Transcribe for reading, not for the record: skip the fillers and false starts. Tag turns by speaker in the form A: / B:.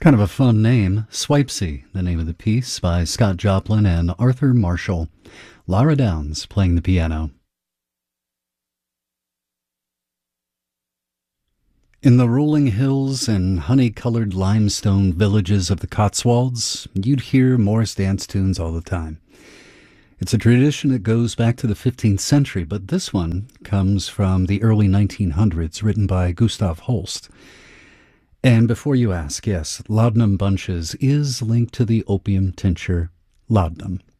A: Kind of a fun name. Swipesy, the name of the piece by Scott Joplin and Arthur Marshall. Lara Downs playing the piano. In the rolling hills and honey-colored limestone villages of the Cotswolds, you'd hear Morris dance tunes all the time. It's a tradition that goes back to the 15th century, but this one comes from the early 1900s, written by Gustav Holst. And before you ask, yes, laudanum bunches is linked to the opium tincture laudanum.